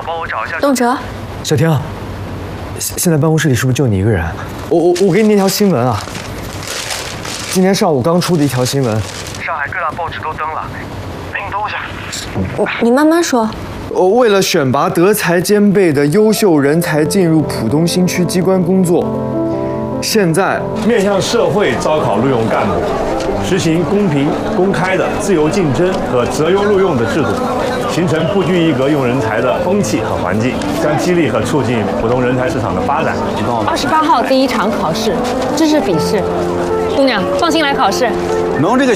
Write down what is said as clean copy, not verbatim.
帮我找一下。 董哲， 小婷，现在办公室里是不是就你一个人？我给你那条新闻啊，今天上午刚出的一条新闻， 上海各大报纸都登了，给你读一下。 你慢慢说。 为了选拔德才兼备的优秀人才进入浦东新区机关工作，现在面向社会招考录用干部，实行公平、公开的自由竞争和择优录用的制度，形成不拘一格用人才的风气和环境，将激励和促进浦东人才市场的发展。 28号第一场考试，知识笔试，姑娘放心来考试。 能这个